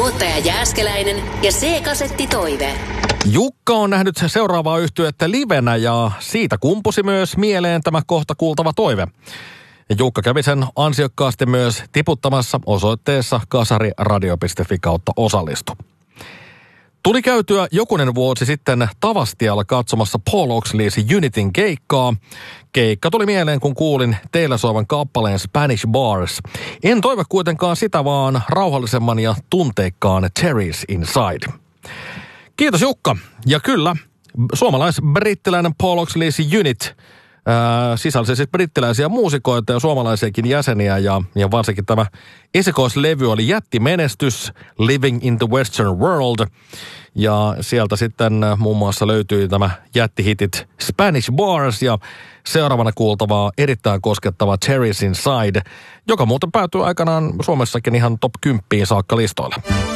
Tuottaja Jääskeläinen ja C-kasetti Toive. Jukka on nähnyt seuraavaa yhtyettä livenä ja siitä kumpusi myös mieleen tämä kohta kuultava toive. Ja Jukka kävi sen ansiokkaasti myös tiputtamassa osoitteessa kasariradio.fi/osallistu. Tuli käytyä jokunen vuosi sitten Tavastialla katsomassa Paul Oxley's Unitin keikkaa. Keikka tuli mieleen, kun kuulin teillä soivan kappaleen Spanish Bars. En toivo kuitenkaan sitä, vaan rauhallisemman ja tunteikkaan Cherries Inside. Kiitos Jukka. Ja kyllä, suomalais-brittiläinen Paul Oxley's Unit sisälsi siis brittiläisiä muusikoita ja suomalaisiakin jäseniä ja varsinkin tämä esikoislevy oli jättimenestys, Living in the Western World. Ja sieltä sitten muun muassa löytyi tämä jättihitit Spanish Bars ja seuraavana kuultavaa erittäin koskettava Cherries Inside, joka muuten päätyi aikanaan Suomessakin ihan top 10 saakka listoille.